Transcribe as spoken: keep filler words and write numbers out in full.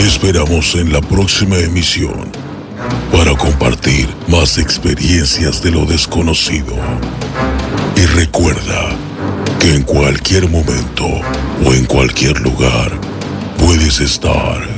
esperamos en la próxima emisión para compartir más experiencias de lo desconocido. Y recuerda que en cualquier momento o en cualquier lugar puedes estar